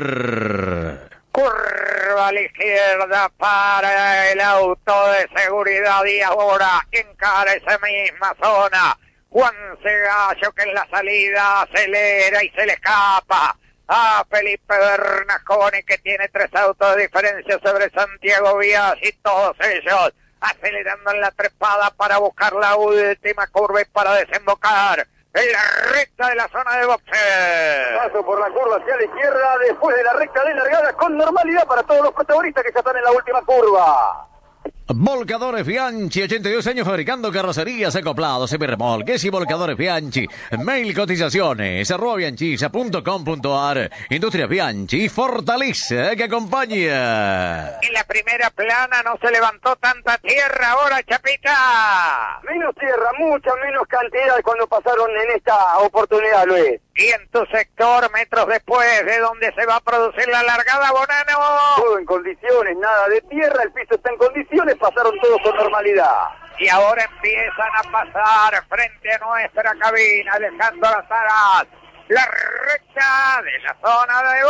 Curva a la izquierda para el auto de seguridad y ahora encara esa misma zona. Juan Cegallo que en la salida acelera y se le escapa a Felipe Bernasconi, que tiene 3 autos de diferencia sobre Santiago Biaggi, todos ellos acelerando en la trepada para buscar la última curva y para desembocar en la recta de la zona de boxeo. Paso por la curva hacia la izquierda, después de la recta de largada, con normalidad para todos los protagonistas que ya están en la última curva. Volcadores Bianchi, 82 años fabricando carrocerías, acoplados, semirremolques y volcadores Bianchi. Mail cotizaciones, @bianchisa.com.ar. Industria Bianchi, Fortaleza que acompaña. En la primera plana no se levantó tanta tierra ahora, Chapita. Menos tierra, mucha menos cantidad cuando pasaron en esta oportunidad, Luis. Y en tu sector, metros después de donde se va a producir la largada, Bonano. Todo en condiciones, nada de tierra, el piso está en condiciones, pasaron todos con normalidad. Y ahora empiezan a pasar frente a nuestra cabina, Alejandro Lazaras, la recta de la zona de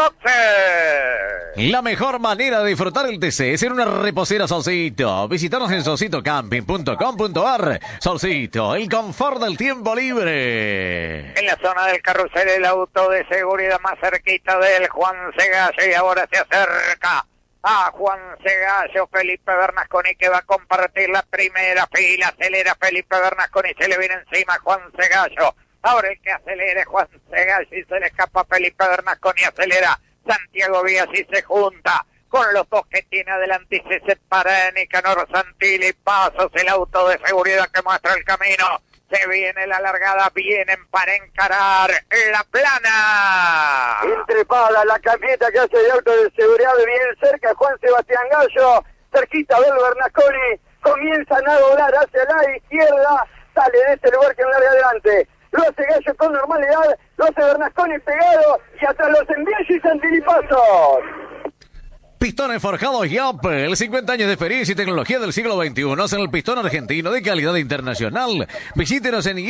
boxe. La mejor manera de disfrutar el TC es en una reposera Solcito. Visítanos en solcitocamping.com.ar. Solcito, el confort del tiempo libre. En la zona del carrusel, el auto de seguridad más cerquita del Juan Segallo, y ahora se acerca a Juan Segallo, Felipe Bernasconi, que va a compartir la primera fila. Acelera Felipe Bernasconi, se le viene encima Juan Segallo. Ahora el que acelera es Juan Segallo y se le escapa Felipe Bernasconi, acelera Santiago Vías y se junta con los dos que tiene adelante y se separa Nicanor Santilli. Pasos, el auto de seguridad que muestra el camino. Se viene la largada, vienen para encarar la plana. Entrepada la camioneta que hace de auto de seguridad, bien cerca Juan Sebastián Gallo, cerquita del Bernasconi, comienzan a doblar hacia la izquierda, sale de ese lugar que no larga adelante. Lo hace Gallo con normalidad, lo hace Bernasconi pegado y atrás los envía y Santilli Pasos. Pistones forjados Yapel, 50 años de experiencia y tecnología del siglo XXI. Hacen el pistón argentino de calidad internacional. Visítenos en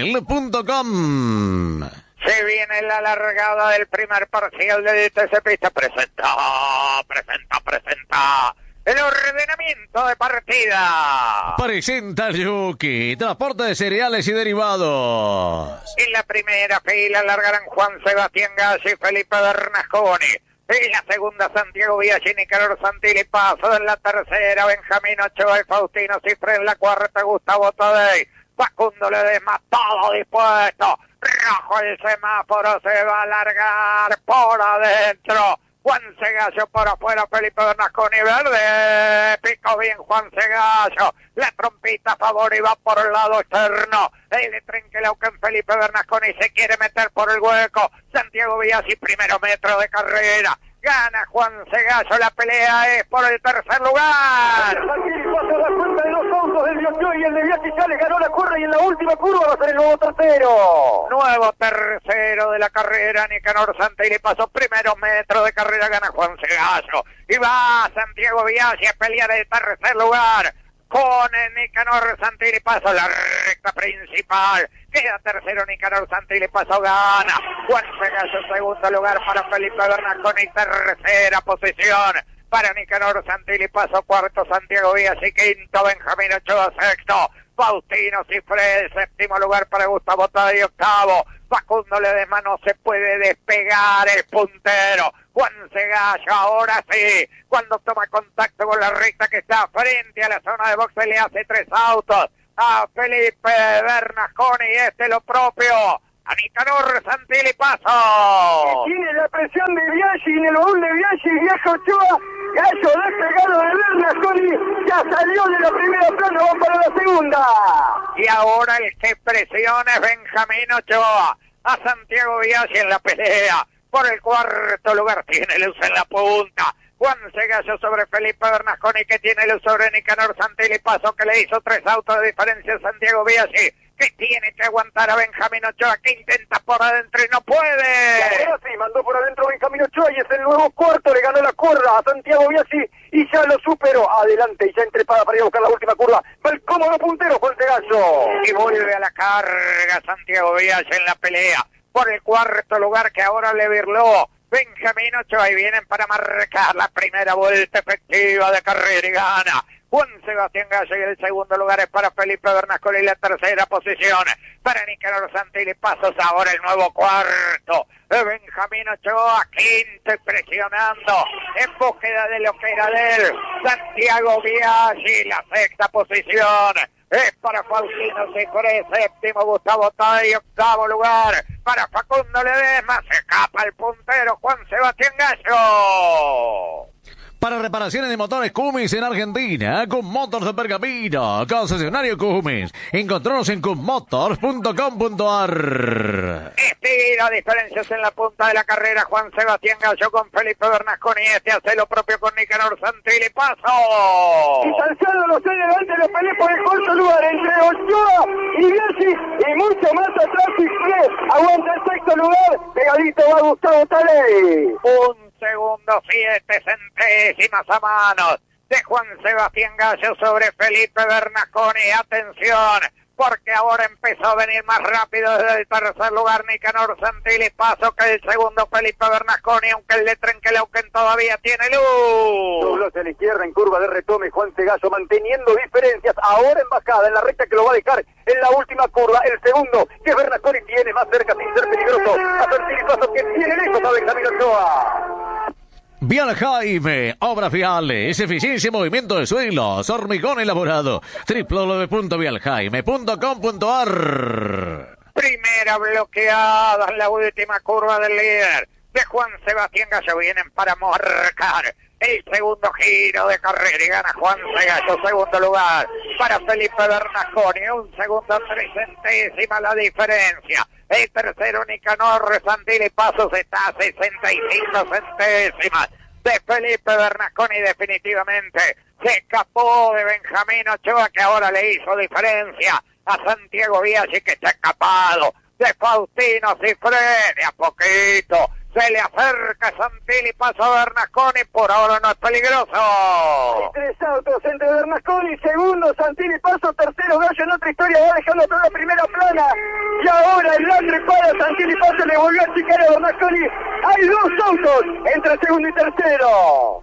yapel.com. Se viene la largada del primer parcial de TC Pista. Presenta el ordenamiento de partida. Presenta Yuki, transporte de cereales y derivados. En la primera fila largarán Juan Sebastián Gallo y Felipe Bernasconi. En la segunda, Santiago Vías y Nicanor Santilli Paso. En la tercera, Benjamín Ochoa y Faustino Cifre. En la cuarta, Gustavo Tadei. Facundo Ledesma, todo dispuesto. Rojo el semáforo, se va a largar por adentro. Juan Segallo por afuera, Felipe Bernasconi verde. Pico bien Juan Segallo. La trompita a favor y va por el lado externo. El Trenquelauquen Felipe Bernasconi se quiere meter por el hueco. Santiago Vías y primero metro de carrera. Gana Juan Segallo, la pelea es por el tercer lugar. Santilli pasa la cuenta de los autos del Biocchio y el de Bianchi ya le ganó la curva y en la última curva va a ser el nuevo tercero. Nuevo tercero de la carrera, Nicanor Santilli pasó primeros metros de carrera, gana Juan Segallo. Y va Santiago Biaggi a pelear el tercer lugar con Nicanor Santilli Paso, la recta principal. Queda tercero Nicanor Santilli Paso, gana Juan Segallo, segundo lugar para Felipe Bernasconi, tercera posición para Nicanor Santilli Paso, cuarto Santiago Vías y quinto Benjamín Ochoa, sexto Faustino Cifre, séptimo lugar para Gustavo Tadei, octavo Facundo Ledesma, no se puede despegar el puntero. Juan Segallo, ahora sí, cuando toma contacto con la recta que está frente a la zona de boxe, le hace tres autos a Felipe Bernasconi y lo propio a Nicanor Santilli Paso. Y tiene la presión de Biaggi en el baúl de Biaggi, Viejo Ochoa, Gallo despegado de Bernasconi, ya salió de la primera plana, va para la segunda. Y ahora el que presiona es Benjamín Ochoa a Santiago Biaggi en la pelea. Por el cuarto lugar tiene luz en la punta. Juan Segallo sobre Felipe Bernasconi, que tiene luz sobre Nicanor Santilli Paso, que le hizo tres autos de diferencia a Santiago Biaggi, que tiene que aguantar a Benjamín Ochoa, que intenta por adentro y no puede. Y ahora sí, mandó por adentro Benjamín Ochoa y es el nuevo cuarto, le ganó la curva a Santiago Biaggi y ya lo superó. Adelante y ya entrepada para ir a buscar la última curva. Va el cómodo puntero Juan Segallo. Y vuelve a la carga Santiago Biaggi en la pelea por el cuarto lugar, que ahora le virló Benjamín Ochoa, y vienen para marcar la primera vuelta efectiva de carrera y gana Juan Sebastián Gallo, y el segundo lugar es para Felipe Bernasconi y la tercera posición para Nicanor Santilli Pasos. Ahora el nuevo cuarto de Benjamín Ochoa, quinto y presionando en búsqueda de lo que era de él Santiago Biaggi, la sexta posición Es para Faustino Cifré, séptimo Gustavo Tay, octavo lugar para Facundo Ledesma. Se escapa el puntero Juan Sebastián Gallo. Para reparaciones de motores Cummins en Argentina, con Motors de Pergamino, concesionario Cummins. Encontranos en cummotors.com.ar. Estira diferencias en la punta de la carrera. Juan Sebastián Gallo con Felipe Bernasconi. Este hace lo propio con Nicanor Santilli. ¡Paso! Y Salcedo los hay delante, lo peleé por el cuarto lugar entre Ochoa y Bielsi, y mucho más atrás Cifré. Aguanta el sexto lugar. Pegadito va Gustavo Taley. Un segundo, 7 centésimas a manos de Juan Sebastián Gallo sobre Felipe Bernasconi. Atención, porque ahora empezó a venir más rápido desde el tercer lugar Nicanor Santilli. Paso que el segundo Felipe Bernasconi, aunque el de Trenquelauquen todavía tiene luz. Dobló hacia la izquierda en curva de retome Juan Gallo manteniendo diferencias. Ahora en bajada en la recta que lo va a dejar en la última curva. El segundo que Bernasconi tiene más cerca sin ser peligroso. A Santilli Paso que tiene lejos a Benjamín Ochoa. Vial Jaime, obras viales, eficiencia y movimiento de suelos, hormigón elaborado, www.vialjaime.com.ar. Primera bloqueada en la última curva del líder de Juan Sebastián Gallo. Vienen para marcar el segundo giro de carrera y gana Juan Gallo. Segundo lugar para Felipe Bernasconi. Un segundo, 3 centésimas la diferencia. El tercero Nicanor Santilli Pasos está a 65 centésimas de Felipe Bernasconi. Definitivamente se escapó de Benjamín Ochoa, que ahora le hizo diferencia a Santiago Biaggi, que está escapado de Faustino Cifré. De a poquito se le acerca Santilli Paso a Bernasconi. Por ahora no es peligroso. Hay 3 autos entre Bernasconi, segundo Santilli Paso, tercero Gallo en otra historia, va dejando toda la primera plana. Y ahora el Landry para Santilli Paso, le volvió a chicar a Bernasconi. Hay 2 autos entre segundo y tercero.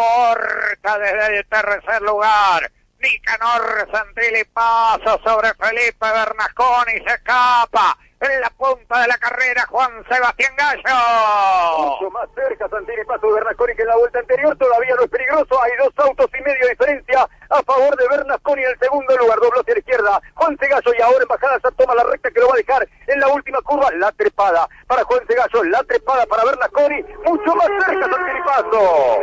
Acorta desde el tercer lugar Nicanor Santilli Paso sobre Felipe Bernasconi. Se escapa en la punta de la carrera Juan Sebastián Gallo. Mucho más cerca Santilli Paso Bernasconi que en la vuelta anterior. Todavía no es peligroso. Hay 2 autos y medio de diferencia a favor de Bernasconi en el segundo lugar. Dobló hacia la izquierda Juan Gallo y ahora en bajada se toma la recta que lo va a dejar en la última curva. La trepada para Juan Gallo, la trepada para Bernasconi. Mucho más cerca Santilli Paso.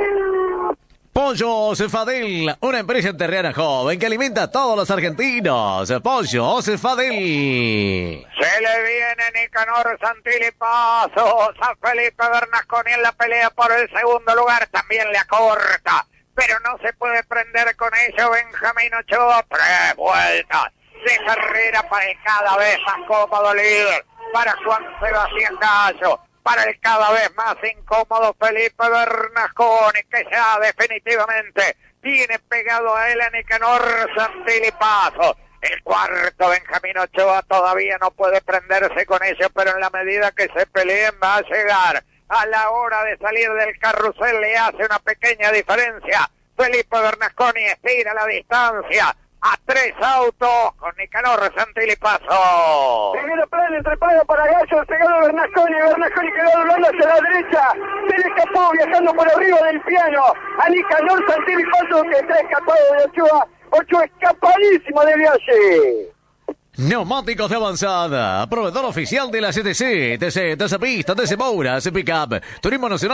Pollo Cefadel, una empresa enterrana joven que alimenta a todos los argentinos. Pollo Cefadel. Se le viene Nicanor Santilli Paso a Felipe Bernasconi en la pelea por el segundo lugar. También le acorta, pero no se puede prender con ello Benjamín Ochoa. 3 vueltas de carrera para el cada vez más cómodo líder, para Juan Sebastián Gallo, para el cada vez más incómodo Felipe Bernasconi, que ya definitivamente tiene pegado a él a Nicanor Santilli Paso. El cuarto Benjamín Ochoa todavía no puede prenderse con ello, pero en la medida que se peleen va a llegar. A la hora de salir del carrusel le hace una pequeña diferencia. Felipe Bernasconi estira la distancia a 3 autos con Nicanor Santilli Paso. Primera plana entre Prado para Gallo, el pegado Bernasconi. Bernasconi quedó doblando hacia la derecha. Se le escapó viajando por arriba del piano a Nicanor Santilli Paso, que está escapado de Ochoa. Ochoa escapadísimo de Biaggi. Neumáticos de avanzada, proveedor oficial de la CTC, TC Pista, TC Moura, TC Pickup, Turismo Nacional.